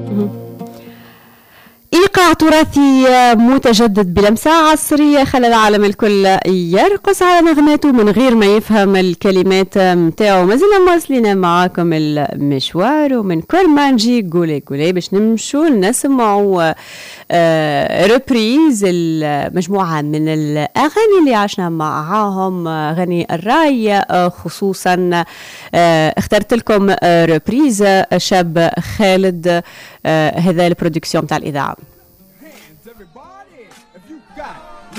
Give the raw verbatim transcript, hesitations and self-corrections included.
إيقاع تراثي متجدد بلمسة عصرية خلى العالم الكل يرقص على نغماته من غير ما يفهم الكلمات متاعه. مازلنا مواصلين معاكم المشوار ومن كل ما نجي قولي قولي باش نمشوا نسمعوا ريبريز المجموعة من الأغاني اللي عشنا معاهم غني الراي. خصوصا اخترت لكم ريبريز شاب خالد، هذا البرودكسيون تاع الإذاعة.